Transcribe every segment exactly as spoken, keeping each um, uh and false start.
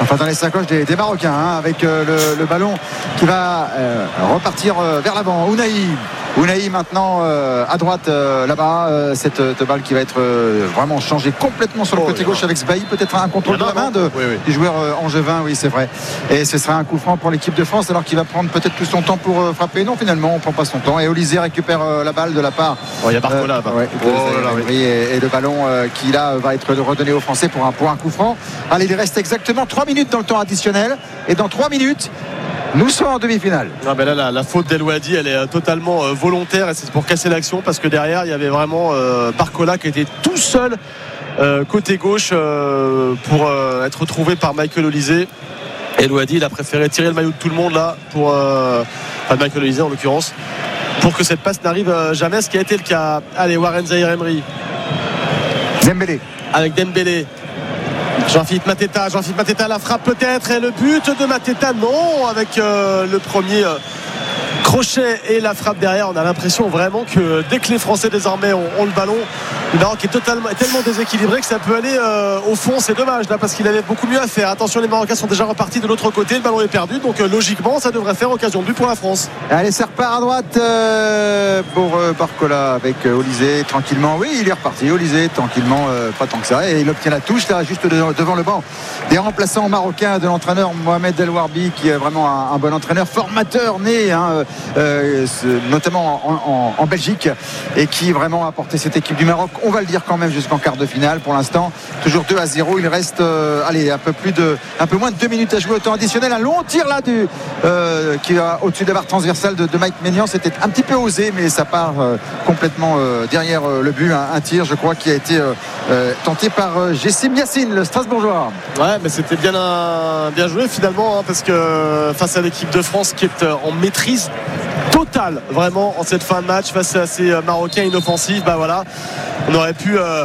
enfin dans les sacoches des, des Marocains, hein, avec euh, le, le ballon qui va euh, repartir euh, vers l'avant. Ounahi Ounahi maintenant euh, à droite euh, là-bas, euh, cette, cette balle qui va être euh, vraiment changée complètement sur le oh, côté gauche avec Sbahi, peut-être un contrôle de la main de, oui, oui. du joueur euh, angevin, oui c'est vrai, et ce sera un coup franc pour l'équipe de France alors qu'il va prendre peut-être tout son temps pour euh, frapper. Non, finalement on prend pas son temps et Olysée récupère euh, la balle de la part oh, il y a Barcola euh, ouais, oh, là, oui. et, et le ballon euh, qui là va être redonné aux Français pour un, pour un coup franc. Allez, il reste exactement trois minutes dans le temps additionnel et dans trois minutes nous sommes en demi-finale. Ah ben là, la, la faute d'El Ouadi, elle est euh, totalement euh, volontaire et c'est pour casser l'action parce que derrière il y avait vraiment euh, Barcola qui était tout seul euh, côté gauche euh, pour euh, être retrouvé par Michael Olysée. El Ouadi, il a préféré tirer le maillot de tout le monde là pour euh, enfin Michael Olysée en l'occurrence, pour que cette passe n'arrive euh, jamais, ce qui a été le cas. Allez, Warren Zaïre-Emery Dembélé avec Dembélé. Jean-Philippe Mateta, Jean-Philippe Mateta la frappe peut-être et le but de Mateta non, avec euh, le premier euh, crochet et la frappe derrière. On a l'impression vraiment que dès que les Français désormais ont, ont le ballon, le Maroc est totalement, tellement déséquilibré que ça peut aller euh, au fond. C'est dommage là parce qu'il avait beaucoup mieux à faire. Attention, les Marocains sont déjà repartis de l'autre côté, le ballon est perdu, donc euh, logiquement ça devrait faire occasion de but pour la France. Allez, ça repart à droite euh, pour euh, Barcola avec euh, Olysée tranquillement. Oui, il est reparti Olysée tranquillement, euh, pas tant que ça, et il obtient la touche là juste de, devant le banc des remplaçants marocains de l'entraîneur Mohamed El Warbi, qui est vraiment un, un bon entraîneur, formateur né hein, euh, notamment en, en, en Belgique, et qui vraiment a porté cette équipe du Maroc, on va le dire quand même, jusqu'en quart de finale. Pour l'instant toujours deux à zéro. Il reste euh, allez, un peu plus de un peu moins de deux minutes à jouer au temps additionnel. Un long tir là du, euh, qui va au-dessus de la barre transversale de, de Mike Maignan. C'était un petit peu osé, mais ça part euh, complètement euh, derrière euh, le but. Un, un tir je crois qui a été euh, euh, tenté par euh, Jessim Yassine, le Strasbourgeois. Ouais, mais c'était bien, un, bien joué finalement hein, parce que face à l'équipe de France qui est en maîtrise totale vraiment en cette fin de match face à ces Marocains inoffensifs, bah voilà, on aurait pu euh,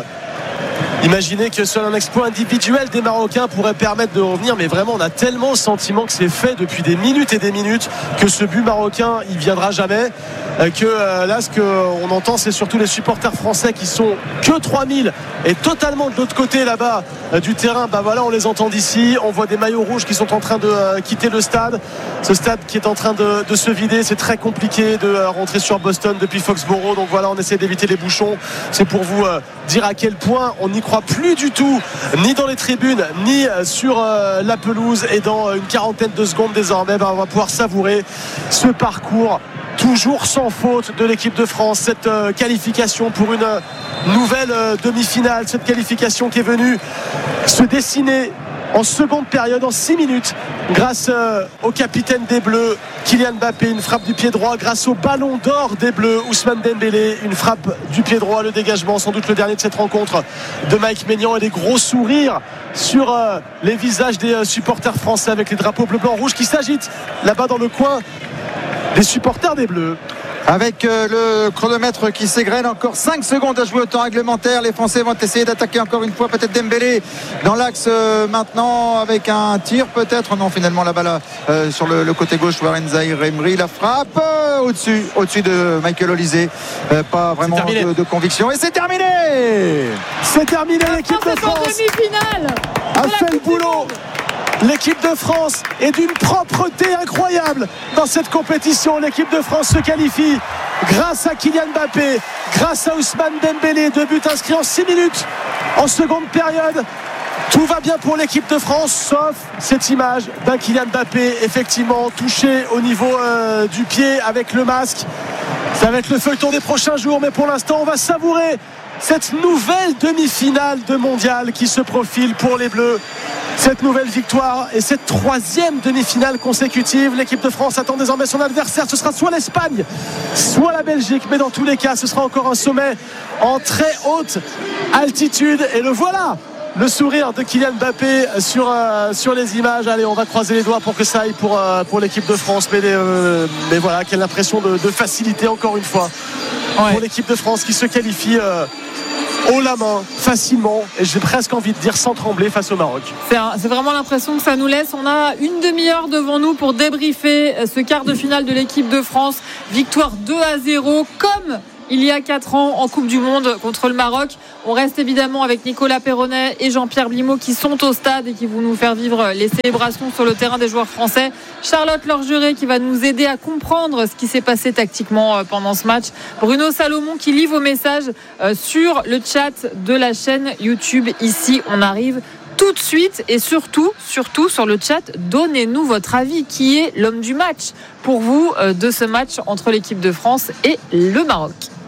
imaginer que seul un exploit individuel des Marocains pourrait permettre de revenir, mais vraiment on a tellement le sentiment que c'est fait depuis des minutes et des minutes, que ce but marocain il viendra jamais, que euh, là ce qu'on entend c'est surtout les supporters français qui sont que trois mille et totalement de l'autre côté là-bas euh, du terrain. Bah voilà, on les entend d'ici, on voit des maillots rouges qui sont en train de euh, quitter le stade, ce stade qui est en train de, de se vider. C'est très compliqué de euh, rentrer sur Boston depuis Foxborough, donc voilà, on essaie d'éviter les bouchons. C'est pour vous euh, dire à quel point on n'y croit plus du tout, ni dans les tribunes ni euh, sur euh, la pelouse, et dans euh, une quarantaine de secondes désormais bah, on va pouvoir savourer ce parcours toujours sans faute de l'équipe de France, cette euh, qualification pour une euh, nouvelle euh, demi-finale, cette qualification qui est venue se dessiner en seconde période, en six minutes, grâce euh, au capitaine des Bleus Kylian Mbappé, une frappe du pied droit, grâce au ballon d'or des Bleus Ousmane Dembélé, une frappe du pied droit, le dégagement, sans doute le dernier de cette rencontre de Mike Maignan, et des gros sourires sur euh, les visages des euh, supporters français avec les drapeaux bleu blanc rouge qui s'agitent là-bas dans le coin des supporters des Bleus. Avec euh, le chronomètre qui s'égrène, encore cinq secondes à jouer au temps réglementaire. Les Français vont essayer d'attaquer encore une fois, peut-être Dembélé dans l'axe euh, maintenant avec un tir peut-être. Non, finalement la balle euh, sur le, le côté gauche, Warren Zaïre-Emery, la frappe euh, au-dessus, au-dessus de Michael Olysée. Euh, pas vraiment de, de conviction, et c'est terminé. C'est terminé, l'équipe de France a fait le boulot. L'équipe de France est d'une propreté incroyable dans cette compétition. L'équipe de France se qualifie grâce à Kylian Mbappé, grâce à Ousmane Dembélé. Deux buts inscrits en six minutes en seconde période. Tout va bien pour l'équipe de France, sauf cette image d'un Kylian Mbappé effectivement touché au niveau euh, du pied avec le masque. Ça va être le feuilleton des prochains jours, mais pour l'instant on va savourer cette nouvelle demi-finale de mondial qui se profile pour les Bleus. Cette nouvelle victoire et cette troisième demi-finale consécutive. L'équipe de France attend désormais son adversaire. Ce sera soit l'Espagne, soit la Belgique, mais dans tous les cas ce sera encore un sommet en très haute altitude, et le voilà, le sourire de Kylian Mbappé sur, euh, sur les images. Allez, on va croiser les doigts pour que ça aille pour, euh, pour l'équipe de France, mais, euh, mais voilà, quelle impression de, de facilité encore une fois ouais. pour l'équipe de France qui se qualifie euh, haut la main, facilement, et j'ai presque envie de dire sans trembler, face au Maroc. C'est, un, c'est vraiment l'impression que ça nous laisse. On a une demi-heure devant nous pour débriefer ce quart de finale de l'équipe de France. Victoire deux à zéro, comme il y a quatre ans en Coupe du Monde contre le Maroc. On reste évidemment avec Nicolas Perronnet et Jean-Pierre Blimaud qui sont au stade et qui vont nous faire vivre les célébrations sur le terrain des joueurs français. Charlotte Lorgeret qui va nous aider à comprendre ce qui s'est passé tactiquement pendant ce match. Bruno Salomon qui lit vos messages sur le chat de la chaîne YouTube. Ici, on arrive tout de suite et surtout, surtout sur le chat, donnez-nous votre avis. Qui est l'homme du match pour vous de ce match entre l'équipe de France et le Maroc?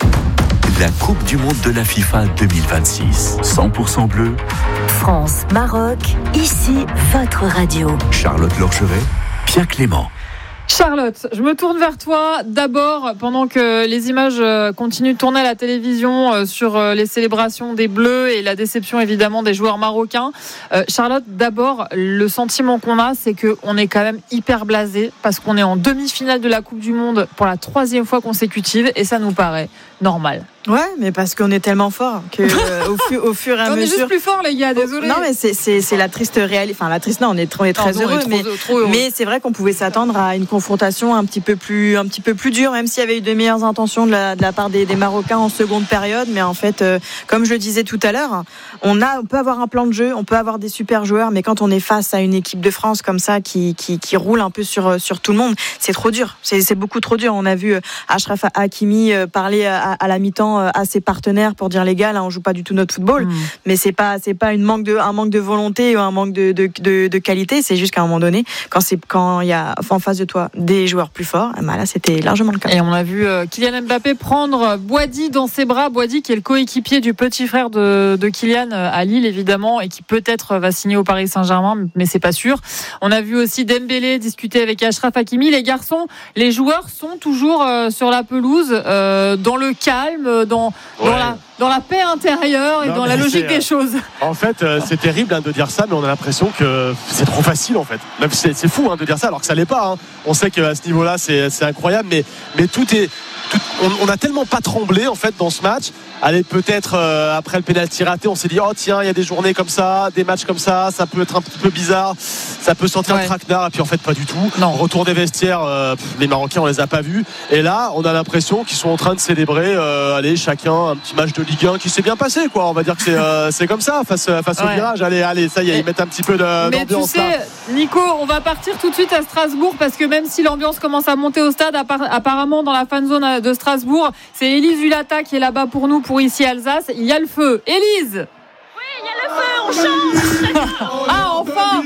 La Coupe du Monde de la FIFA deux mille vingt-six. cent pour cent bleu. France, Maroc, ici votre radio. Charlotte Lorgeret, Pierre Clément. Charlotte, je me tourne vers toi d'abord pendant que les images continuent de tourner à la télévision sur les célébrations des Bleus et la déception évidemment des joueurs marocains. Euh, Charlotte, d'abord, le sentiment qu'on a, c'est qu'on est quand même hyper blasé parce qu'on est en demi-finale de la Coupe du Monde pour la troisième fois consécutive et ça nous paraît normal. Ouais, mais parce qu'on est tellement fort que euh, au, fu- au fur et à on mesure. On est juste plus fort, les gars. Désolé. Non, mais c'est, c'est, c'est la triste réalité. Enfin, la triste. Non, on est, on est très non, heureux, on est trop, mais, trop heureux. Mais c'est vrai qu'on pouvait s'attendre à une confrontation un petit peu plus, un petit peu plus dure, même s'il y avait eu de meilleures intentions de la, de la part des, des Marocains en seconde période. Mais en fait, euh, comme je le disais tout à l'heure, on a, on peut avoir un plan de jeu, on peut avoir des super joueurs, mais quand on est face à une équipe de France comme ça qui, qui, qui roule un peu sur, sur tout le monde, c'est trop dur. C'est, c'est beaucoup trop dur. On a vu Achraf Hakimi parler à, à la mi-temps à ses partenaires pour dire les gars là on joue pas du tout notre football, mmh. mais c'est pas c'est pas une manque de un manque de volonté ou un manque de de, de, de qualité, c'est juste qu'à un moment donné quand c'est quand il y a en face de toi des joueurs plus forts, bah là c'était largement le cas. Et on a vu euh, Kylian Mbappé prendre Boadi dans ses bras, Boadi qui est le coéquipier du petit frère de, de Kylian à Lille évidemment et qui peut-être va signer au Paris Saint-Germain, mais c'est pas sûr. On a vu aussi Dembélé discuter avec Achraf Hakimi. Les garçons, les joueurs sont toujours euh, sur la pelouse, euh, dans le calme, dans Ouais. Dans la, dans la paix intérieure et non, dans la logique des choses. En fait, euh, c'est terrible hein, de dire ça, mais on a l'impression que c'est trop facile en fait. Même c'est, c'est fou hein, de dire ça, alors que ça l'est pas. Hein. On sait qu'à ce niveau-là, c'est, c'est incroyable, mais, mais tout est. Tout, on, on a tellement pas tremblé en fait dans ce match. Allez, peut-être euh, après le pénalty raté, on s'est dit oh tiens, il y a des journées comme ça, des matchs comme ça, ça peut être un petit peu bizarre, ça peut sortir ouais. le traquenard, et puis en fait pas du tout. Non. Retour des vestiaires, euh, pff, les Marocains on les a pas vus, et là on a l'impression qu'ils sont en train de célébrer, euh, allez chacun un petit match de Ligue un qui s'est bien passé quoi. On va dire que c'est, euh, c'est comme ça face, face ouais. au virage. Allez, allez, ça y est, ils mettent un petit peu de, mais d'ambiance. Tu sais, là. Nico, on va partir tout de suite à Strasbourg parce que même si l'ambiance commence à monter au stade, apparemment dans la fan zone de Strasbourg, c'est Élise Hulata qui est là-bas pour nous, pour ici Alsace. Il y a le feu. Élise. Oui, il y a le feu, on chante. Ah, enfin.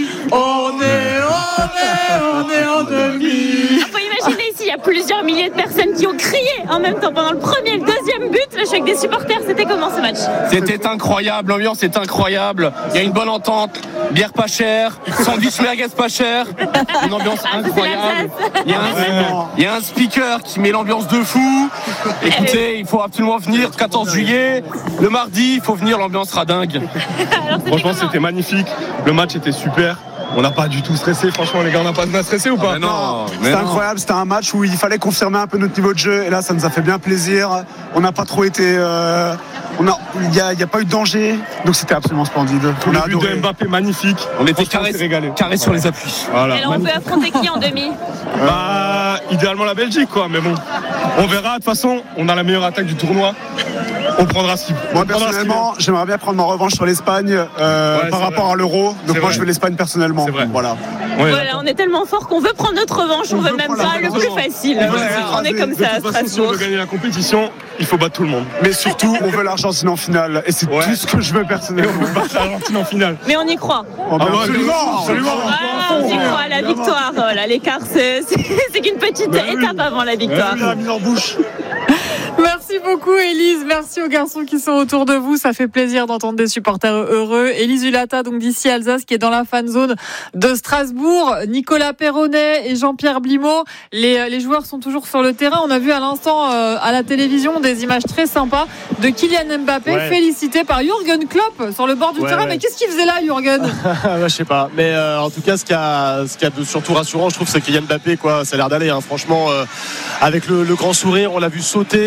On est, on est, on est en demi. Il faut imaginer ici, il y a plusieurs milliers de personnes qui ont crié en même temps pendant le premier et le deuxième but. Le choc des supporters, c'était comment ce match? C'était incroyable, l'ambiance est incroyable. Il y a une bonne entente, bière pas chère, sandwich merguez pas cher, une ambiance incroyable. Il y a un, il y a un speaker qui met l'ambiance de fou. Écoutez, il faut absolument venir le quatorze juillet. Le mardi, il faut venir, l'ambiance sera dingue. Alors, c'était Franchement, comment? c'était magnifique. Le match était super. On n'a pas du tout stressé, franchement les gars, on n'a pas stressé ou pas? ah, Non, c'était non. incroyable, c'était un match où il fallait confirmer un peu notre niveau de jeu et là ça nous a fait bien plaisir. On n'a pas trop été, euh, on a, il n'y a, a pas eu de danger, donc c'était absolument splendide. On le a but de Mbappé magnifique. On était carré, carré sur les appuis. Voilà. Et alors on peut affronter qui en demi? Bah, idéalement la Belgique quoi, mais bon, on verra. De toute façon, on a la meilleure attaque du tournoi. On prendra ce Moi personnellement, j'aimerais bien prendre ma revanche sur l'Espagne euh, ouais, par rapport vrai. à l'Euro. Donc c'est moi vrai. je veux l'Espagne personnellement. C'est vrai. Voilà. Ouais, voilà, on est tellement fort qu'on veut prendre notre revanche. On, on veut, veut même pas le plus facile. On, voilà. on est comme ça à Strasbourg. Si on veut gagner la compétition, il faut battre tout le monde. Mais surtout, on veut l'Argentine en finale. Et c'est ouais. tout ce que je veux personnellement. On veut battre l'Argentine en finale. Mais on y croit. Oh, ah, absolument, absolument. Ah, on y croit. La victoire, voilà, l'écart, c'est, c'est, c'est qu'une petite bah, étape oui. avant la victoire. La mise en bouche. Merci beaucoup Élise, merci aux garçons qui sont autour de vous, ça fait plaisir d'entendre des supporters heureux. Élise Hulata donc d'ici Alsace qui est dans la fan zone de Strasbourg, Nicolas Perronnet et Jean-Pierre Blimaud, les, les joueurs sont toujours sur le terrain. On a vu à l'instant euh, à la télévision des images très sympas de Kylian Mbappé ouais. félicité par Jürgen Klopp sur le bord du ouais, terrain, ouais. mais qu'est-ce qu'il faisait là Jürgen? Je sais pas, mais euh, en tout cas ce qui a, ce qui a de surtout rassurant je trouve c'est Kylian Mbappé quoi, ça a l'air d'aller hein. Franchement euh, avec le, le grand sourire, on l'a vu sauter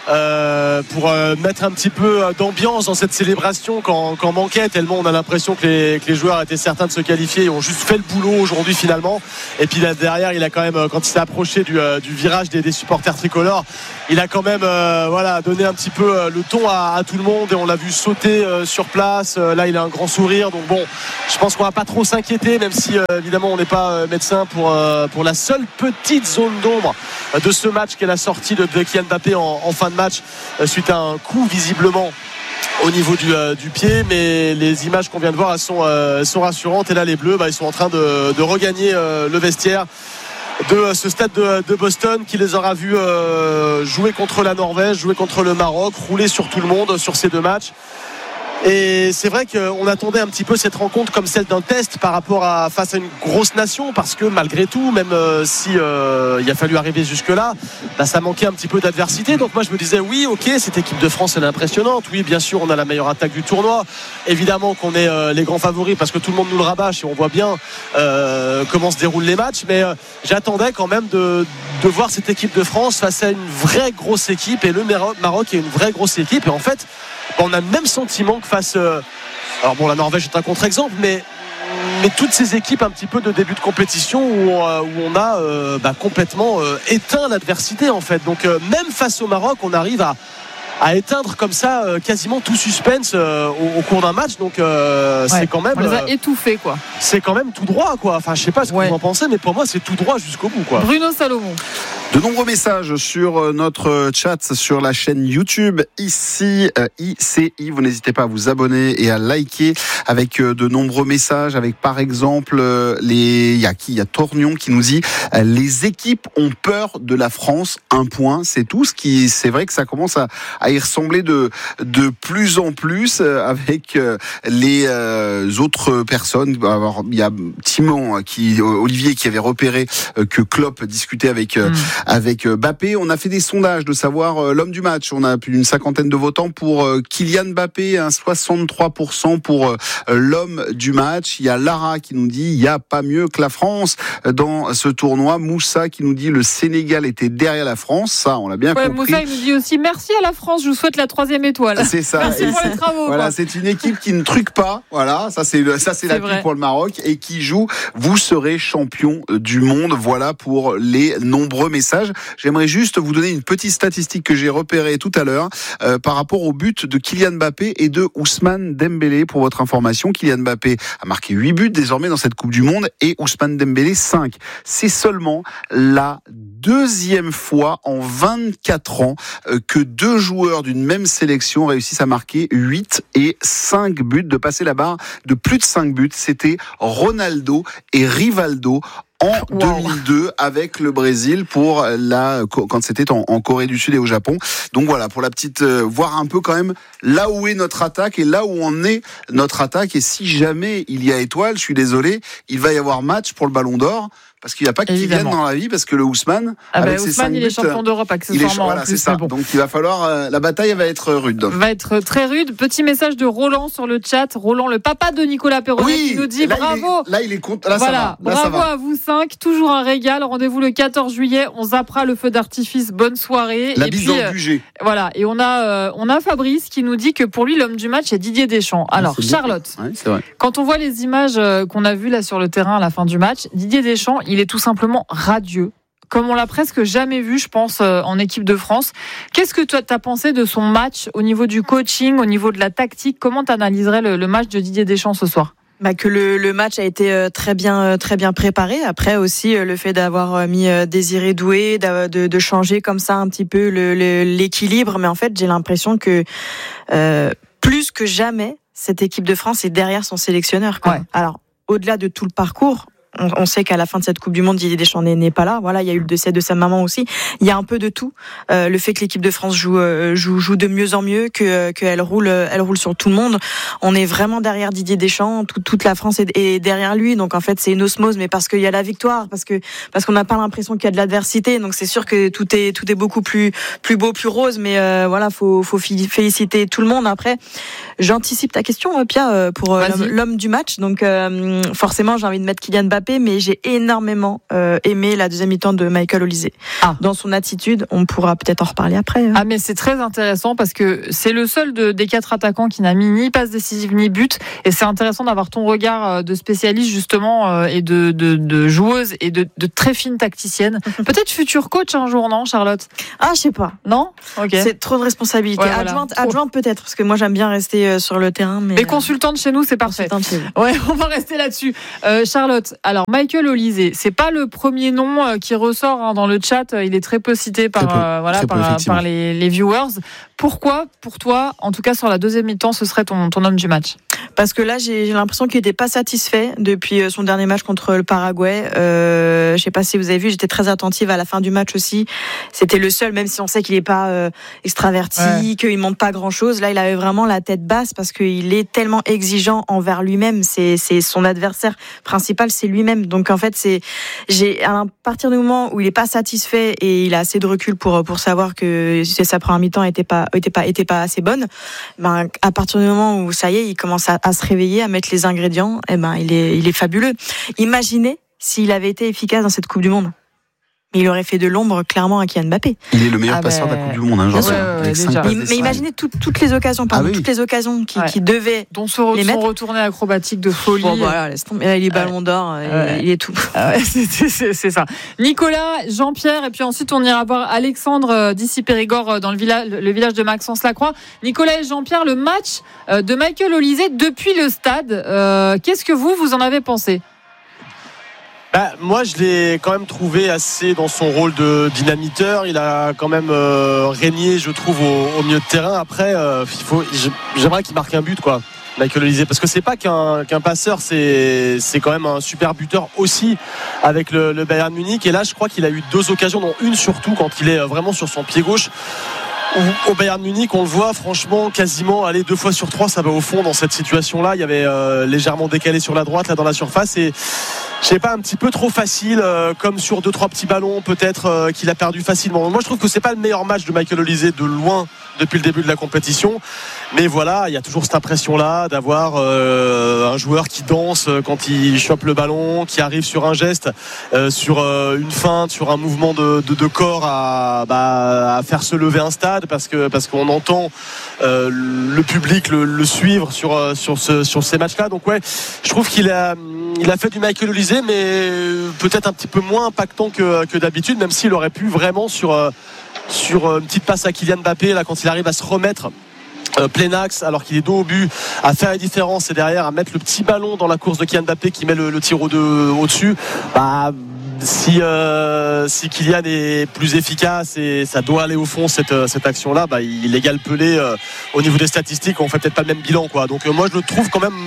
euh, pour euh, mettre un petit peu d'ambiance dans cette célébration quand, quand manquait, tellement on a l'impression que les, que les joueurs étaient certains de se qualifier et ont juste fait le boulot aujourd'hui finalement. Et puis là derrière, il a quand même, quand il s'est approché du, euh, du virage des, des supporters tricolores, il a quand même euh, voilà, donné un petit peu euh, le ton à, à tout le monde et on l'a vu sauter euh, sur place. Euh, là il a un grand sourire, donc bon, je pense qu'on va pas trop s'inquiéter, même si euh, évidemment on n'est pas euh, médecin pour, euh, pour la seule petite zone d'ombre euh, de ce match qu'est la sortie de, de Kylian Mbappé en, en fin de match euh, suite à un coup visiblement au niveau du, euh, du pied, mais les images qu'on vient de voir elles sont, euh, elles sont rassurantes et là les Bleus bah, ils sont en train de, de regagner euh, le vestiaire de euh, ce stade de, de Boston qui les aura vus euh, jouer contre la Norvège, jouer contre le Maroc, rouler sur tout le monde sur ces deux matchs. Et c'est vrai qu'on attendait un petit peu cette rencontre comme celle d'un test par rapport à face à une grosse nation, parce que malgré tout, même euh, si euh, il a fallu arriver jusque là, bah, ça manquait un petit peu d'adversité. Donc moi je me disais oui, ok, cette équipe de France elle est impressionnante, oui bien sûr on a la meilleure attaque du tournoi, évidemment qu'on est euh, les grands favoris parce que tout le monde nous le rabâche et on voit bien euh, comment se déroulent les matchs, mais euh, j'attendais quand même de, de voir cette équipe de France face à une vraie grosse équipe, et le Maroc est une vraie grosse équipe, et en fait on a le même sentiment que face euh, alors bon la Norvège est un contre-exemple, mais mais toutes ces équipes un petit peu de début de compétition où on, où on a euh, bah, complètement euh, éteint l'adversité en fait. Donc euh, même face au Maroc on arrive à à éteindre comme ça euh, quasiment tout suspense euh, au, au cours d'un match, donc euh, ouais, c'est quand même on les a euh, étouffés quoi. C'est quand même tout droit quoi. Enfin je sais pas ce que ouais. vous en pensez, mais pour moi c'est tout droit jusqu'au bout quoi. Bruno Salomon. De nombreux messages sur notre chat sur la chaîne YouTube ici euh, I C I. Vous n'hésitez pas à vous abonner et à liker avec euh, de nombreux messages, avec par exemple euh, les il y a qui il y a Tornion qui nous dit euh, les équipes ont peur de la France, un point, c'est tout. Ce qui c'est vrai que ça commence à, à y ressembler de de plus en plus euh, avec euh, les euh, autres personnes. Alors il y a Timon qui Olivier qui avait repéré euh, que Klopp discutait avec euh, mmh. avec Mbappé. On a fait des sondages de savoir euh, l'homme du match. On a plus d'une cinquantaine de votants pour euh, Kylian Mbappé, un soixante-trois pour cent pour euh, l'homme du match. Il y a Lara qui nous dit il n'y a pas mieux que la France dans ce tournoi. Moussa qui nous dit le Sénégal était derrière la France. Ça, on l'a bien ouais, compris. Moussa il nous dit aussi merci à la France, je vous souhaite la troisième étoile. C'est ça. Merci et pour les travaux. Voilà, quoi. c'est une équipe qui ne truque pas. Voilà, ça c'est le, ça c'est, c'est la pub pour le Maroc et qui joue. Vous serez champion du monde. Voilà pour les nombreux messages. J'aimerais juste vous donner une petite statistique que j'ai repérée tout à l'heure euh, par rapport au but de Kylian Mbappé et de Ousmane Dembélé. Pour votre information, Kylian Mbappé a marqué huit buts désormais dans cette Coupe du Monde et Ousmane Dembélé cinq. C'est seulement la deuxième fois en vingt-quatre ans euh, que deux joueurs d'une même sélection réussissent à marquer huit et cinq buts, de passer la barre de plus de cinq buts. C'était Ronaldo et Rivaldo en wow. deux mille deux avec le Brésil pour la quand c'était en, en Corée du Sud et au Japon. Donc voilà, pour la petite euh, voir un peu quand même là où est notre attaque et là où en est notre attaque, et si jamais il y a étoile, je suis désolé, il va y avoir match pour le Ballon d'Or. Parce qu'il n'y a pas que Kylian dans la vie, parce que le Ousmane, ah avec bah, ses Ousmane, cinq il buts, est champion d'Europe accessoirement. Il est, voilà, en plus, c'est ça. Bon. Donc il va falloir, euh, la bataille va être rude. Va être très rude. Petit message de Roland sur le chat. Roland, le papa de Nicolas Perronnet, oui, qui nous dit là, bravo. Il est, là, il est contre. Là, voilà, ça va. Là, bravo ça va. à vous cinq. Toujours un régal. Rendez-vous le quatorze juillet. On zappera le feu d'artifice. Bonne soirée. La et bise puis, dans le budget. Euh, voilà. Et on a, euh, on a Fabrice qui nous dit que pour lui, l'homme du match est Didier Deschamps. Alors, c'est Charlotte. Ouais, c'est vrai. Quand on voit les images qu'on a vues là sur le terrain à la fin du match, Didier Deschamps, il est tout simplement radieux. Comme on l'a presque jamais vu, je pense, en équipe de France. Qu'est-ce que toi, tu as pensé de son match au niveau du coaching, au niveau de la tactique? Comment tu analyserais le, le match de Didier Deschamps ce soir? Bah que le, le match a été très bien très bien préparé. Après aussi le fait d'avoir mis Désiré Doué, de, de, de changer comme ça un petit peu le, le, l'équilibre. Mais en fait, j'ai l'impression que euh, plus que jamais, cette équipe de France est derrière son sélectionneur, quoi. Ouais. Alors, au-delà de tout le parcours, On, on sait qu'à la fin de cette Coupe du Monde, Didier Deschamps n'est, n'est pas là. Voilà, il y a eu le décès de sa maman aussi. Il y a un peu de tout. Euh, le fait que l'équipe de France joue, euh, joue, joue de mieux en mieux, que qu'elle roule, elle roule sur tout le monde. On est vraiment derrière Didier Deschamps. Tout, toute la France est, est derrière lui. Donc en fait, c'est une osmose, mais parce qu'il y a la victoire, parce que parce qu'on n'a pas l'impression qu'il y a de l'adversité. Donc c'est sûr que tout est tout est beaucoup plus plus beau, plus rose. Mais euh, voilà, faut faut féliciter tout le monde. Après, j'anticipe ta question, Pia, pour Vas-y. l'homme, l'homme du match. Donc euh, forcément, j'ai envie de mettre Kylian Mbappé. Mbappé, mais j'ai énormément euh, aimé la deuxième mi-temps de Michael Olise. Ah. Dans son attitude, on pourra peut-être en reparler après. Hein. Ah, mais c'est très intéressant parce que c'est le seul de, des quatre attaquants qui n'a mis ni passe décisive ni but. Et c'est intéressant d'avoir ton regard de spécialiste justement euh, et de, de, de joueuse et de, de très fine tacticienne. Peut-être futur coach un jour, non, Charlotte? Ah, je sais pas. Non? Okay. C'est trop de responsabilité. Ouais, voilà. Adjointe, adjointe peut-être, parce que moi j'aime bien rester sur le terrain. Mais, mais consultante chez nous, c'est parfait. Chez ouais, on va rester là-dessus. Euh, Charlotte, alors Michael Olise, c'est pas le premier nom euh, qui ressort hein, dans le chat. Il est très peu cité par, peu, euh, voilà, par, peu, par les, les viewers. Pourquoi, pour toi, en tout cas sur la deuxième mi-temps, ce serait ton, ton homme du match? Parce que là, j'ai, j'ai l'impression qu'il n'était pas satisfait depuis son dernier match contre le Paraguay. Euh, je ne sais pas si vous avez vu, j'étais très attentive à la fin du match aussi. C'était le seul, même si on sait qu'il n'est pas euh, extraverti, ouais. qu'il ne montre pas grand-chose. Là, il avait vraiment la tête basse parce qu'il est tellement exigeant envers lui-même. C'est, c'est son adversaire principal, c'est lui-même. Donc en fait, c'est, j'ai, à partir du moment où il n'est pas satisfait et il a assez de recul pour, pour savoir que sa première mi-temps n'était pas, était pas, était pas assez bonne, ben, à partir du moment où ça y est, il commence à, à se réveiller, à mettre les ingrédients, eh ben, il est, il est fabuleux. Imaginez s'il avait été efficace dans cette Coupe du Monde. Mais il aurait fait de l'ombre clairement à Kylian Mbappé. Il est le meilleur ah passeur ben... de la Coupe du Monde, hein, genre, ouais, ouais, ouais, mais, mais imaginez tout, toutes les occasions, pardon, ah, oui. toutes les occasions qui, ouais. qui devaient, dont ce re- les mettre. Son retourné acrobatique de folie. Bon, voilà, laisse tomber. Il est ballon d'or, ouais. il est tout. Ah ouais, c'est, c'est, c'est ça. Nicolas, Jean-Pierre, et puis ensuite on ira voir Alexandre d'ici Périgord dans le village, le village de Maxence-Lacroix. Nicolas et Jean-Pierre, le match de Michael Olise depuis le stade. Euh, qu'est-ce que vous, vous en avez pensé? Bah, moi, je l'ai quand même trouvé assez dans son rôle de dynamiteur. Il a quand même euh, régné, je trouve, au, au milieu de terrain. Après, euh, il faut, j'aimerais qu'il marque un but, quoi, Michael Olise, parce que c'est pas qu'un, qu'un passeur, c'est, c'est quand même un super buteur aussi avec le, le Bayern Munich. Et là, je crois qu'il a eu deux occasions, dont une surtout quand il est vraiment sur son pied gauche. Au Bayern Munich, on le voit franchement quasiment aller deux fois sur trois, ça va au fond dans cette situation-là. Il y avait euh, légèrement décalé sur la droite là dans la surface et je sais pas, un petit peu trop facile, euh, comme sur deux trois petits ballons peut-être euh, qu'il a perdu facilement. Moi je trouve que c'est pas le meilleur match de Michael Olise de loin depuis le début de la compétition, mais voilà, il y a toujours cette impression-là d'avoir euh, un joueur qui danse quand il chope le ballon, qui arrive sur un geste, euh, sur euh, une feinte, sur un mouvement de, de, de corps à, bah, à faire se lever un stade, parce que parce qu'on entend euh, le public le, le suivre sur sur ce, sur ces matchs-là. Donc ouais, je trouve qu'il a il a fait du Michael Olise, mais peut-être un petit peu moins impactant que que d'habitude, même s'il aurait pu vraiment sur euh, sur une petite passe à Kylian Mbappé là quand il arrive à se remettre euh, plein axe alors qu'il est dos au but, à faire la différence et derrière à mettre le petit ballon dans la course de Kylian Mbappé qui met le, le tir au de, au-dessus. Bah si euh, si Kylian est plus efficace et ça doit aller au fond cette cette action là, bah il égale Pelé euh, au niveau des statistiques. On fait peut-être pas le même bilan, quoi. Donc euh, moi je le trouve quand même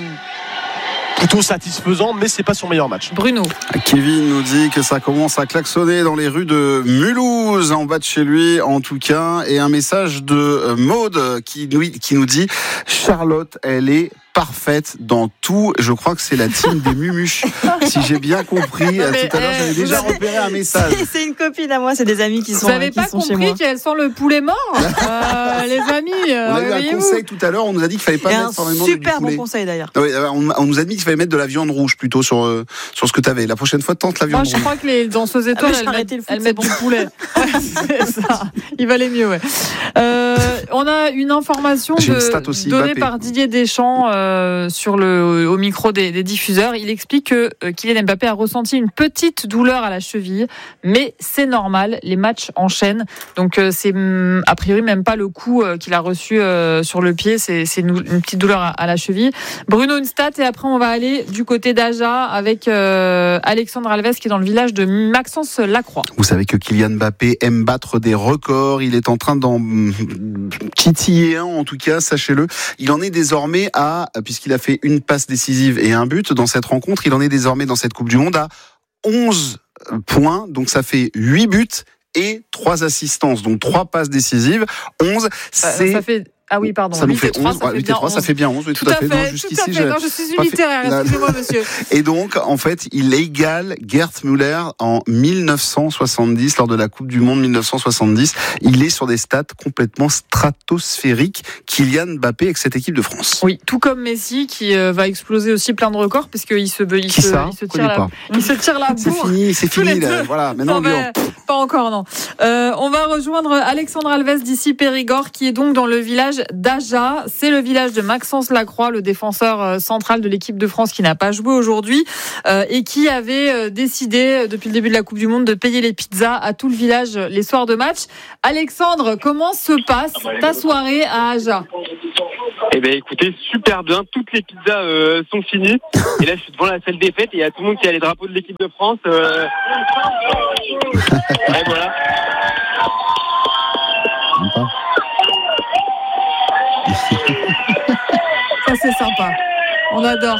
plutôt satisfaisant, mais c'est pas son meilleur match. Bruno. Kevin nous dit que ça commence à klaxonner dans les rues de Mulhouse, en bas de chez lui en tout cas, et un message de Maude qui nous, qui nous dit Charlotte, elle est parfaite dans tout. Je crois que c'est la team des Mumuches. Si j'ai bien compris, non, mais, tout à l'heure, euh, j'avais déjà avez... repéré un message. C'est, c'est une copine à moi, c'est des amis qui sont chez moi. Vous n'avez pas compris qu'elles sont le poulet mort, euh, les amis. Euh, on a eu un conseil tout à l'heure, on nous a dit qu'il fallait pas et mettre énormément de poulet. Super bon conseil d'ailleurs. Oui, on, on nous a dit qu'il fallait mettre de la viande rouge plutôt sur, euh, sur ce que tu avais. La prochaine fois, tente la viande Moi, rouge. Je crois que les danseuses étoiles, ah, elles, mettent, elles mettent du poulet. Ouais, c'est ça. Il valait mieux, ouais. Euh, on a une information de, aussi, donnée Mbappé. par Didier Deschamps euh, sur le Le, au micro des, des diffuseurs. Il explique que euh, Kylian Mbappé a ressenti une petite douleur à la cheville, mais c'est normal, les matchs enchaînent, donc euh, c'est mm, a priori même pas le coup euh, qu'il a reçu euh, sur le pied, c'est, c'est une, une petite douleur à, à la cheville. Bruno, une stat, et après on va aller du côté d'Aja avec euh, Alexandre Alves qui est dans le village de Maxence-Lacroix. Vous savez que Kylian Mbappé aime battre des records, il est en train d'en titiller un en tout cas, sachez-le. Il en est désormais à, puisqu'il a fait une passe décisive et un but dans cette rencontre, il en est désormais dans cette Coupe du Monde à onze points, donc ça fait huit buts et trois assistances, donc trois passes décisives, onze, c'est... Ça fait... Ah oui, pardon. Ça nous fait onze. Ça fait huit et trois, ça fait bien onze. Oui, tout, tout à fait. fait. Non, tout jusqu'ici, à fait. Non, je suis une littéraire. Fait... Excusez-moi, monsieur. Et donc, en fait, il égale Gerd Müller en mille neuf cent soixante-dix lors de la Coupe du Monde mille neuf cent soixante-dix. Il est sur des stats complètement stratosphériques. Kylian Mbappé avec cette équipe de France. Oui, tout comme Messi qui euh, va exploser aussi plein de records puisqu'il se, il Qui se, ça il se tire la, il se tire la bourre. C'est fini, c'est fini. Là, voilà, maintenant, non, mais, pas encore, non. Euh, on va rejoindre Alexandre Alves d'ici Périgord qui est donc dans le village d'Aja. C'est le village de Maxence Lacroix, le défenseur central de l'équipe de France qui n'a pas joué aujourd'hui euh, et qui avait décidé depuis le début de la Coupe du Monde de payer les pizzas à tout le village les soirs de match. Alexandre, comment se passe ta soirée à Aja? Eh bien écoutez, super bien, toutes les pizzas euh, sont finies et là je suis devant la salle des fêtes et il y a tout le monde qui a les drapeaux de l'équipe de France euh... et voilà. Ça c'est sympa, on adore.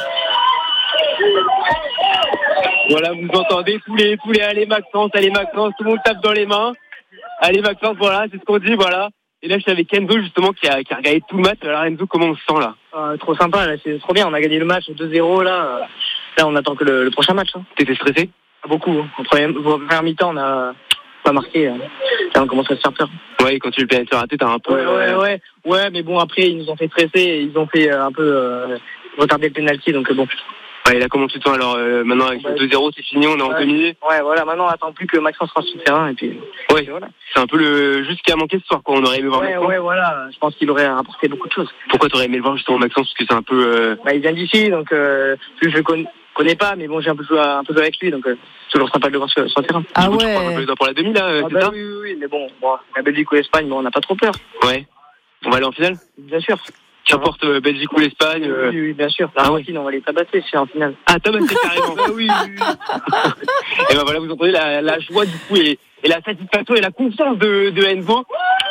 Voilà, vous entendez tous les tous les allez Maxence, allez Maxence, tout le monde tape dans les mains. Allez Maxence, voilà, c'est ce qu'on dit, voilà. Et là, je suis avec Enzo, justement, qui a, qui a regardé tout le match. Alors, Enzo, comment on se sent, là? euh, Trop sympa, là, c'est trop bien. On a gagné le match deux zéro, là. Là, on attend que le, le prochain match. Hein. T'étais stressé? Beaucoup. Hein. En première, première mi-temps, on a pas marqué. Là, on commence à se faire peur. Ouais, quand tu le pénètres raté, t'as un peu... Ouais, ouais, ouais. Ouais, mais bon, après, ils nous ont fait stresser. Et ils ont fait euh, un peu euh, retarder le penalty, donc bon... Ouais, et là, comment tu te sens alors euh, maintenant avec ouais. deux zéro, c'est fini, on est en ouais. demi. Ouais, voilà, maintenant on attend plus que Maxence fasse sur le terrain et puis. Ouais, voilà. C'est un peu le juste qui a manqué ce soir, quoi. On aurait aimé voir ouais, Maxence. Ouais, voilà. Je pense qu'il aurait apporté beaucoup de choses. Pourquoi t'aurais aimé le voir justement Maxence? Parce que c'est un peu. Euh... Bah, il vient d'ici, donc euh, plus je le connais. connais pas, mais bon, j'ai un peu joué, un peu joué avec lui, donc euh, c'est toujours sympa de le voir sur, sur le terrain. Ah du coup, ouais. Tu prends un peu pour la demi là, ah c'est bah ça? Oui, oui, oui, mais bon, bon, la Belgique ou l'Espagne, bon, on n'a pas trop peur. Ouais. On va aller en finale? Bien sûr. Qu'importe euh, Belgique ou l'Espagne. Euh... Oui, oui, bien sûr. L'Argentine, ah, on va les tabasser, c'est en finale. Ah, tabasser carrément. Ah oui, oui, oui. Et ben voilà, vous entendez la, la joie du coup et, et la satisfaction et la confiance de, de Enzo.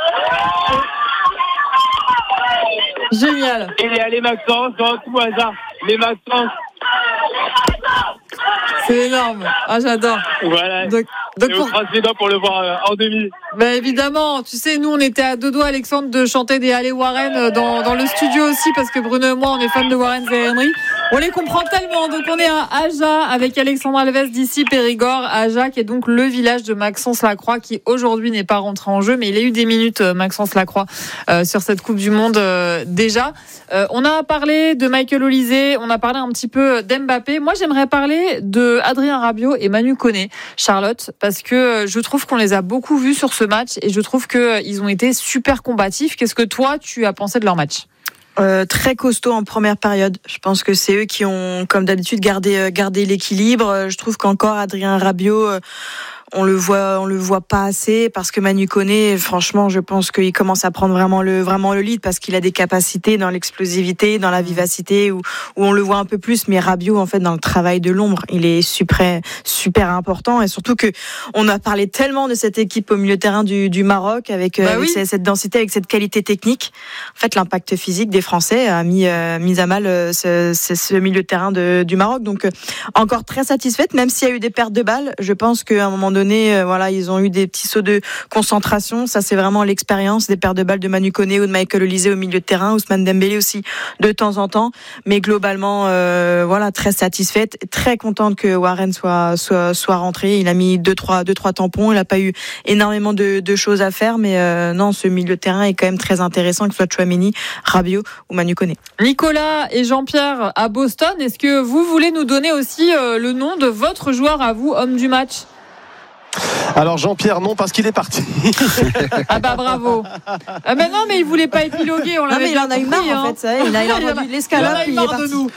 Génial. Et allez Maxence, dans tout hasard, les Maxence. C'est énorme. Ah, j'adore. Voilà. Donc, donc et on croise les doigts pour le voir euh, en demi. Ben évidemment, tu sais, nous on était à deux doigts, Alexandre, de chanter des Allez Warren dans, dans le studio aussi, parce que Bruno et moi on est fans de Warren et Henry. On les comprend tellement. Donc on est à Aja avec Alexandre Alves d'ici Périgord. Aja qui est donc le village de Maxence Lacroix, qui aujourd'hui n'est pas rentré en jeu, mais il a eu des minutes, Maxence Lacroix, euh, sur cette Coupe du Monde euh, déjà. Euh, on a parlé de Michael Olise, on a parlé un petit peu d'Mbappé. Moi j'aimerais parler de Adrien Rabiot et Manu Koné, Charlotte, parce que je trouve qu'on les a beaucoup vus sur ce match et je trouve qu'ils ont été super combatifs. Qu'est-ce que toi tu as pensé de leur match ? Euh, très costaud en première période. Je pense que c'est eux qui ont, comme d'habitude, gardé, gardé l'équilibre. Je trouve qu'encore Adrien Rabiot, euh, on le voit, on le voit pas assez, parce que Manu Koné, franchement, je pense qu'il commence à prendre vraiment le, vraiment le lead, parce qu'il a des capacités dans l'explosivité, dans la vivacité, où, où on le voit un peu plus. Mais Rabiot, en fait, dans le travail de l'ombre, il est super, super important. Et surtout que on a parlé tellement de cette équipe au milieu de terrain du, du Maroc, avec, bah avec oui. cette, cette densité, avec cette qualité technique. En fait, l'impact physique des Français a mis, euh, mis à mal euh, ce, ce, ce milieu de terrain de, du Maroc. Donc, euh, encore très satisfaite, même s'il y a eu des pertes de balles. Je pense qu'à un moment donné, Donné, voilà, ils ont eu des petits sauts de concentration. Ça, c'est vraiment l'expérience des pertes de balles de Manu Koné ou de Michael Olise au milieu de terrain, Ousmane Dembélé aussi de temps en temps. Mais globalement, euh, voilà, très satisfaite, très contente que Warren soit soit soit rentré. Il a mis deux trois deux trois tampons. Il n'a pas eu énormément de, de choses à faire, mais euh, non, ce milieu de terrain est quand même très intéressant, que ce soit Tchouaméni, Rabiot ou Manu Koné. Nicolas et Jean-Pierre à Boston. Est-ce que vous voulez nous donner aussi euh, le nom de votre joueur à vous, homme du match? Alors Jean-Pierre, non, parce qu'il est parti. Ah bah bravo. Ah mais non, mais il voulait pas épiloguer, on l'avait bien compris. Il en a eu marre, hein. en fait, ça, il a, il a entendu l'escalade, il en a eu marre de nous.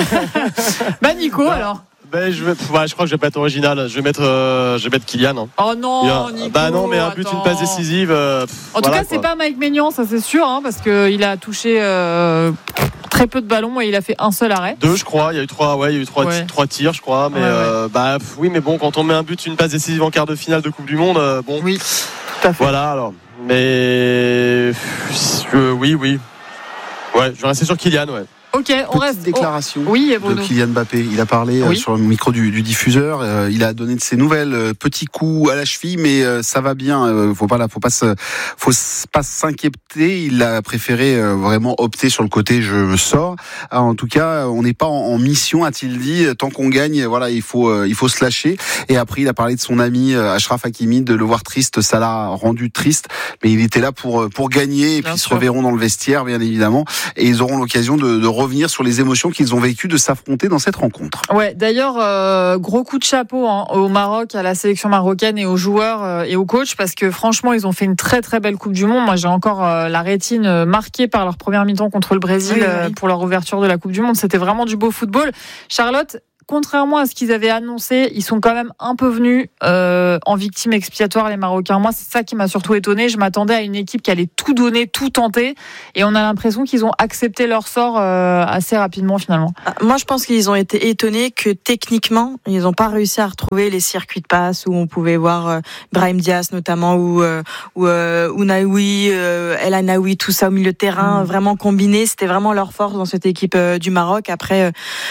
Bah Nico, alors. Ben, je, vais, ouais, je crois que je vais pas être original. Je vais mettre, euh, je vais mettre Kylian. Hein. Oh non, Nico. Bah non, mais un but, attends. une passe décisive. Euh, pff, en voilà, tout cas, c'est quoi. pas Mike Maignan, ça c'est sûr, hein, parce que il a touché euh, très peu de ballons et il a fait un seul arrêt. Deux, je crois. Il y a eu trois, ouais, il y a eu trois, ouais. t- trois tirs, je crois. Mais ouais, ouais. Euh, bah pff, oui, mais bon, quand on met un but, une passe décisive en quart de finale de Coupe du Monde, euh, bon. Oui. Tout à fait. Voilà. Alors, mais euh, oui, oui. Ouais, je vais rester sur Kylian, ouais. Ok, on Petite reste. déclaration oh. oui, de Kylian Mbappé. Il a parlé oui. euh, sur le micro du, du diffuseur. Euh, il a donné de ses nouvelles. Euh, petit coup à la cheville, mais euh, ça va bien. Euh, faut pas là, faut pas se, faut pas s'inquiéter. Il a préféré euh, vraiment opter sur le côté je me sors. Alors, en tout cas, on n'est pas en, en mission, a-t-il dit. Tant qu'on gagne, voilà, il faut, euh, il faut se lâcher. Et après, il a parlé de son ami euh, Achraf Hakimi, de le voir triste. Ça l'a rendu triste, mais il était là pour pour gagner. Et puis ils se reverront dans le vestiaire, bien évidemment, et ils auront l'occasion de, de revenir sur les émotions qu'ils ont vécues, de s'affronter dans cette rencontre. Ouais, d'ailleurs, euh, gros coup de chapeau hein, au Maroc, à la sélection marocaine et aux joueurs euh, et aux coachs, parce que franchement, ils ont fait une très très belle Coupe du Monde. Moi, j'ai encore euh, la rétine marquée par leur première mi-temps contre le Brésil, oui, oui. Euh, pour leur ouverture de la Coupe du Monde. C'était vraiment du beau football. Charlotte, contrairement à ce qu'ils avaient annoncé, ils sont quand même un peu venus euh, en victime expiatoire, les Marocains. Moi, c'est ça qui m'a surtout étonné. Je m'attendais à une équipe qui allait tout donner, tout tenter, et on a l'impression qu'ils ont accepté leur sort euh, assez rapidement finalement. Moi, je pense qu'ils ont été étonnés que techniquement, ils n'ont pas réussi à retrouver les circuits de passe où on pouvait voir euh, Brahim Diaz notamment, ou euh, ou euh, Ounaoui, euh, El Anaoui, tout ça au milieu de terrain, mmh. vraiment combiné. C'était vraiment leur force dans cette équipe euh, du Maroc. Après.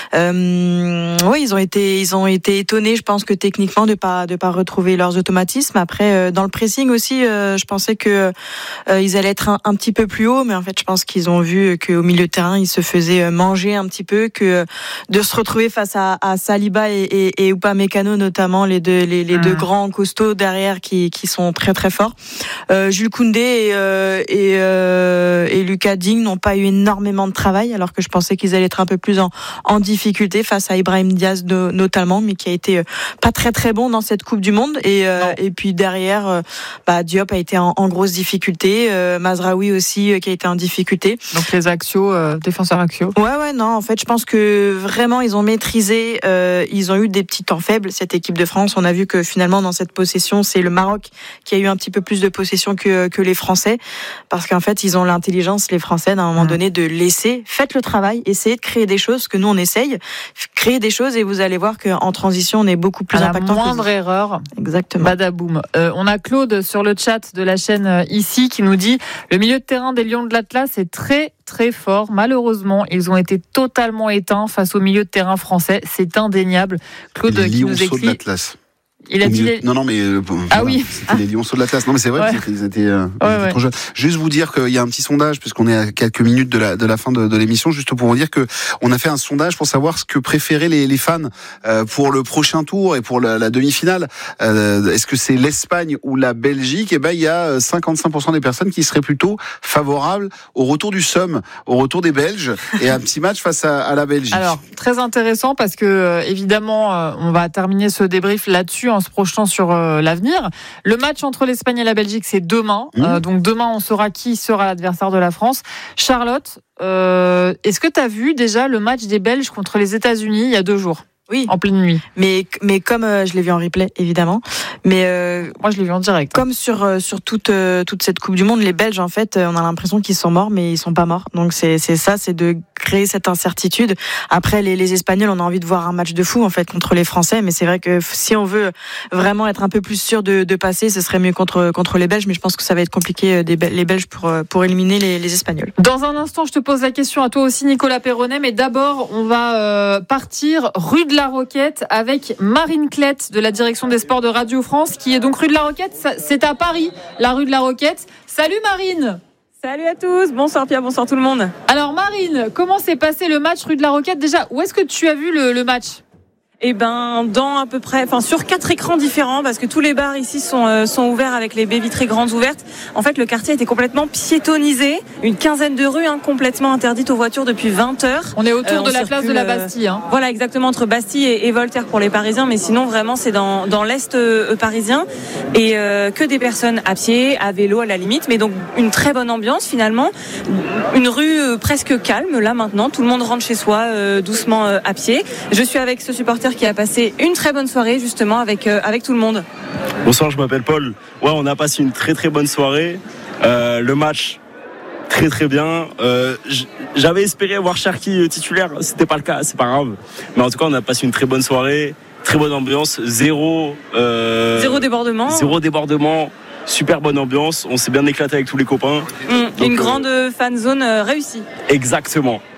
Euh, Oui, ils ont été, ils ont été étonnés, je pense que techniquement de pas, de pas retrouver leurs automatismes. Après, euh, dans le pressing aussi, euh, je pensais que euh, ils allaient être un, un petit peu plus haut, mais en fait, je pense qu'ils ont vu qu'au milieu de terrain, ils se faisaient manger un petit peu, que de se retrouver face à, à Saliba et, et, et Upamecano notamment, les deux, les, les mmh. deux grands costauds derrière qui, qui sont très très forts. Euh, Jules Koundé et, euh, et, euh, et Lucas Digne n'ont pas eu énormément de travail, alors que je pensais qu'ils allaient être un peu plus en, en difficulté face à Ibrahim Diaz de, notamment, mais qui a été pas très très bon dans cette Coupe du Monde. Et, euh, et puis derrière, euh, bah, Diop a été en, en grosse difficulté, euh, Mazraoui aussi euh, qui a été en difficulté. Donc les axiaux, euh, défenseurs axiaux. Ouais ouais non, en fait je pense que vraiment ils ont maîtrisé, euh, ils ont eu des petits temps faibles cette équipe de France. On a vu que finalement dans cette possession, c'est le Maroc qui a eu un petit peu plus de possession que, que les Français, parce qu'en fait ils ont l'intelligence, les Français, d'un moment mmh. donné, de laisser, faites le travail, essayez de créer des choses, que nous on essaye, créer des choses, et vous allez voir qu'en transition, on est beaucoup plus à impactant. La moindre erreur. Exactement. Badaboum. Euh, on a Claude sur le chat de la chaîne euh, ici qui nous dit le milieu de terrain des Lions de l'Atlas est très très fort. Malheureusement, ils ont été totalement éteints face au milieu de terrain français. C'est indéniable. Claude les qui nous écrit. De l'Atlas. Il a dit les... Non, non, mais euh, bon, ah voilà, oui, c'était ah. les Lionceaux de l'Atlas. Non, mais c'est vrai, ouais. qu'ils étaient, euh, ils ouais, étaient ouais. trop jeunes. Juste vous dire qu'il y a un petit sondage, puisqu'on est à quelques minutes de la de la fin de, de l'émission, juste pour vous dire que on a fait un sondage pour savoir ce que préféraient les, les fans euh, pour le prochain tour et pour la, la demi-finale. Euh, est-ce que c'est l'Espagne ou la Belgique? Et ben, il y a cinquante-cinq pour cent des personnes qui seraient plutôt favorables au retour du Somme, au retour des Belges et un petit match face à, à la Belgique. Alors très intéressant parce que euh, évidemment, euh, on va terminer ce débrief là-dessus en se projetant sur l'avenir. Le match entre l'Espagne et la Belgique, c'est demain. Mmh. Euh, donc demain, on saura qui sera l'adversaire de la France. Charlotte, euh, est-ce que tu as vu déjà le match des Belges contre les États-Unis il y a deux jours? Oui, en pleine nuit. Mais mais comme euh, je l'ai vu en replay évidemment, mais euh, moi je l'ai vu en direct. Comme sur euh, sur toute euh, toute cette Coupe du Monde, les Belges en fait, euh, on a l'impression qu'ils sont morts, mais ils sont pas morts. Donc c'est c'est ça, c'est de créer cette incertitude. Après les les Espagnols, on a envie de voir un match de fou en fait contre les Français, mais c'est vrai que si on veut vraiment être un peu plus sûr de de passer, ce serait mieux contre contre les Belges. Mais je pense que ça va être compliqué des les Belges pour pour éliminer les les Espagnols. Dans un instant, je te pose la question à toi aussi, Nicolas Perronnet, mais d'abord on va euh, partir rue de la Roquette avec Marine Clette de la direction des sports de Radio France, qui est donc rue de la Roquette. C'est à Paris, la rue de la Roquette. Salut Marine. Salut à tous, bonsoir Pierre, bonsoir tout le monde. Alors Marine, comment s'est passé le match rue de la Roquette? Déjà, où est-ce que tu as vu le, le match? Eh ben, dans à peu près, enfin sur quatre écrans différents, parce que tous les bars ici sont euh, sont ouverts avec les baies vitrées grandes ouvertes. En fait, le quartier était complètement piétonnisé, une quinzaine de rues hein, complètement interdites aux voitures depuis vingt heures. On est autour euh, on de la circule, place de la Bastille. Hein. Voilà, exactement, entre Bastille et, et Voltaire pour les Parisiens, mais sinon vraiment c'est dans dans l'est euh, parisien et euh, que des personnes à pied, à vélo à la limite, mais donc une très bonne ambiance finalement, une rue euh, presque calme là maintenant. Tout le monde rentre chez soi euh, doucement euh, à pied. Je suis avec ce supporter qui a passé une très bonne soirée justement avec, euh, avec tout le monde. Bonsoir, je m'appelle Paul. Ouais, on a passé une très très bonne soirée. Euh, le match, très très bien. Euh, j'avais espéré voir Cherki titulaire, c'était pas le cas, c'est pas grave. Mais en tout cas, on a passé une très bonne soirée, très bonne ambiance, zéro... Euh, zéro débordement. Zéro débordement. Super bonne ambiance, on s'est bien éclaté avec tous les copains. Mmh, Donc, une euh, grande fan zone euh, réussie. Exactement.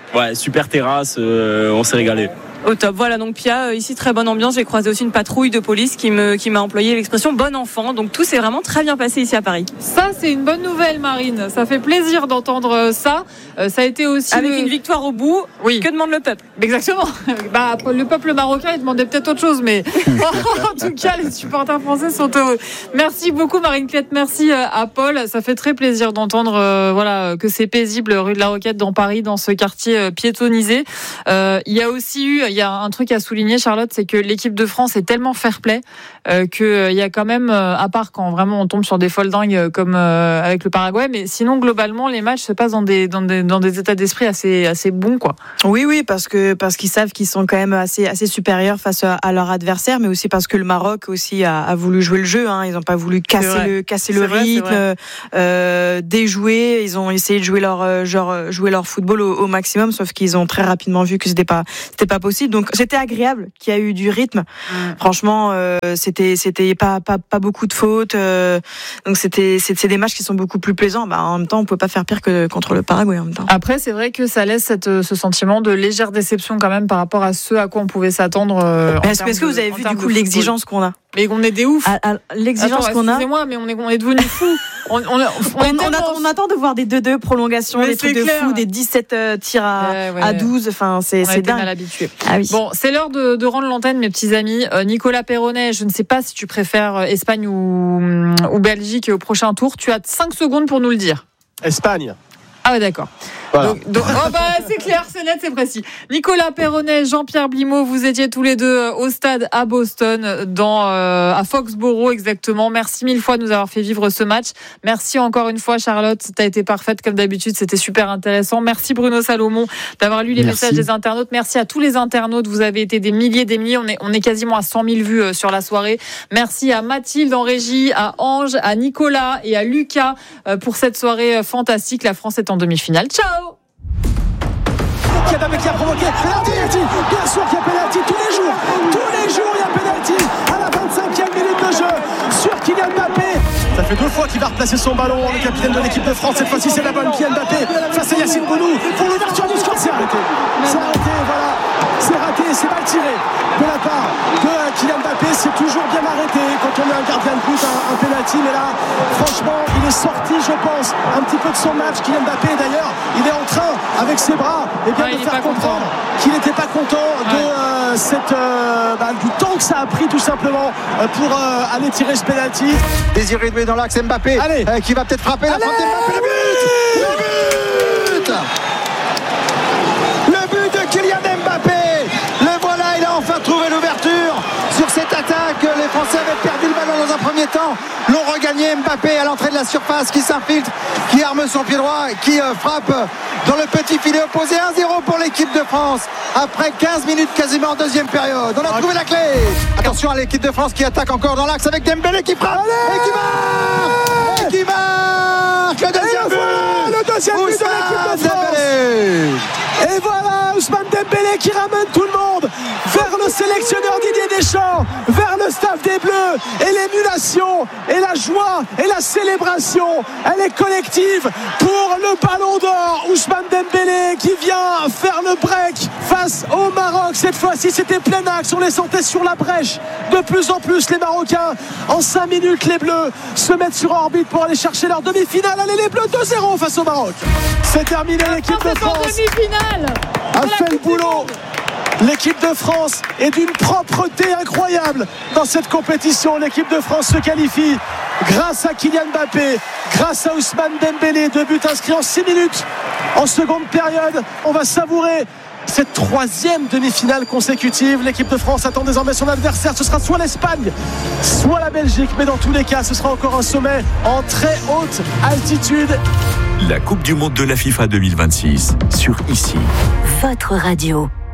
Ouais, super terrasse, euh, on s'est régalé. Au top. Voilà, donc Pia, ici très bonne ambiance. J'ai croisé aussi une patrouille de police qui me qui m'a employé l'expression bon enfant. Donc tout s'est vraiment très bien passé ici à Paris. Ça, c'est une bonne nouvelle, Marine. Ça fait plaisir d'entendre ça. Euh, ça a été aussi avec le... une victoire au bout. Oui. Que demande le peuple? Exactement. Bah, le peuple marocain, il demandait peut-être autre chose, mais en tout cas, les supporters français sont heureux. Merci beaucoup, Marine Clette. Merci à Paul. Ça fait très plaisir d'entendre, euh, voilà, que c'est paisible rue de la Roquette dans Paris, dans ce quartier euh, piétonnisé. Euh, il y a aussi eu, il y a un truc à souligner, Charlotte, c'est que l'équipe de France est tellement fair-play euh, qu'il euh, y a quand même, euh, à part quand vraiment on tombe sur des folles dingues euh, comme euh, avec le Paraguay, mais sinon globalement les matchs se passent dans des dans des dans des états d'esprit assez assez bons, quoi. Oui, oui, parce que parce qu'ils savent qu'ils sont quand même assez assez supérieurs face à, à leur adversaire, mais aussi parce que le Maroc aussi a, a voulu jouer le jeu. Hein. Ils n'ont pas voulu casser le casser le vrai, rythme, euh, déjouer. Ils ont essayé de jouer leur genre jouer leur football au, au maximum, sauf qu'ils ont très rapidement vu que c'était pas c'était pas possible. Donc c'était agréable qu'il y a eu du rythme. Mmh. Franchement, euh, c'était c'était pas pas pas beaucoup de fautes. Euh, donc c'était c'est, c'est des matchs qui sont beaucoup plus plaisants. Bah, en même temps, on peut pas faire pire que contre le Paraguay en même temps. Après, c'est vrai que ça laisse cette, ce sentiment de légère déception quand même par rapport à ce à quoi on pouvait s'attendre. Euh, est-ce, est-ce que vous avez vu du coup l'exigence qu'on a? Mais on est des oufs. À, à, l'exigence Attends, qu'on a. Excusez-moi, mais on est on est devenus fous. On, on, on, on, on, on, attend, on attend de voir des deux deux prolongations, mais des trucs de fou, des dix-sept euh, tirs à, ouais, ouais, à douze. Enfin, c'est, on c'est dingue. Mal habitué. Ah oui. Bon, c'est l'heure de, de rendre l'antenne, mes petits amis. Euh, Nicolas Perronnet, je ne sais pas si tu préfères Espagne ou, ou Belgique au prochain tour. Tu as cinq secondes pour nous le dire. Espagne. Ah ouais, d'accord. Voilà. Donc, donc, oh bah, c'est clair, c'est net, c'est précis. Nicolas Perronnet, Jean-Pierre Blimaud, vous étiez tous les deux au stade à Boston, dans, euh, à Foxborough exactement. Merci mille fois de nous avoir fait vivre ce match. Merci encore une fois, Charlotte. Tu as été parfaite comme d'habitude. C'était super intéressant. Merci Bruno Salomon d'avoir lu les Merci. messages des internautes. Merci à tous les internautes. Vous avez été des milliers, des milliers. On est, on est quasiment à cent mille vues sur la soirée. Merci à Mathilde en régie, à Ange, à Nicolas et à Lucas pour cette soirée fantastique. La France est en demi-finale. Ciao! Qui a qui a provoqué penalty, bien sûr qu'il y a penalty tous les jours, tous les jours il y a penalty à la vingt-cinquième minute de jeu sur Kylian Mbappé. Ça fait deux fois qu'il va replacer son ballon, le capitaine de l'équipe de France. Cette fois-ci c'est la bonne, Kylian Mbappé face à Yacine Bounou pour l'ouverture du score. C'est arrêté, c'est arrêté, voilà, c'est raté, c'est mal tiré de la part de Kylian Mbappé. C'est toujours bien arrêté quand on est un gardien de but, un, un penalty, mais là franchement il est sorti, je pense, un petit peu de son match. Kylian Mbappé d'ailleurs, il est en train avec ses bras et bien ouais, de faire comprendre content. qu'il n'était pas content de ouais. euh, cette, euh, bah, du temps que ça a pris tout simplement euh, pour euh, aller tirer ce penalty. Désiré Doué dans l'axe, Mbappé euh, qui va peut-être frapper. Allez, la frappe d'Mbappé, le but, le but le but de Kylian Mbappé. Le voilà, il a enfin trouvé l'ouverture sur cette attaque. Les Français avaient perdu le ballon dans un premier temps, l'ont regagné. Mbappé à l'entrée de la surface qui s'infiltre, qui arme son pied droit, qui euh, frappe dans le petit filet opposé. Un zéro pour l'équipe de France après quinze minutes quasiment en deuxième période. On a trouvé la clé. Attention à l'équipe de France qui attaque encore dans l'axe avec Dembélé qui frappe et qui marque et qui marque le deuxième but, le deuxième but de l'équipe de France. Dembélé. Et voilà Ousmane Dembélé qui ramène tout le monde vers le sélectionneur Didier Deschamps, vers le staff des Bleus, et l'émulation et la joie et la célébration, elle est collective pour le Ballon d'Or. Ousmane Dembélé qui vient faire le break face au Maroc. Cette fois-ci c'était plein axe, on les sentait sur la brèche de plus en plus les Marocains. En cinq minutes les Bleus se mettent sur orbite pour aller chercher leur demi-finale. Allez les Bleus, deux zéro face au Maroc. C'est terminé, l'équipe de France a fait le boulot. L'équipe de France est d'une propreté incroyable dans cette compétition. L'équipe de France se qualifie grâce à Kylian Mbappé, grâce à Ousmane Dembélé. Deux buts inscrits en six minutes en seconde période. On va savourer cette troisième demi-finale consécutive. L'équipe de France attend désormais son adversaire. Ce sera soit l'Espagne, soit la Belgique. Mais dans tous les cas, ce sera encore un sommet en très haute altitude. La Coupe du Monde de la FIFA deux mille vingt-six sur Ici. Votre radio.